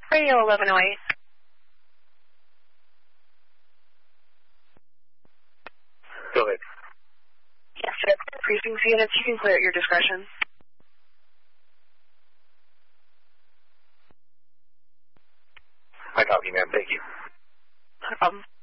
Radio 1108. Go ahead. Yes, sir. Precincts units, you can clear at your discretion. I copy, ma'am. Thank you. No problem.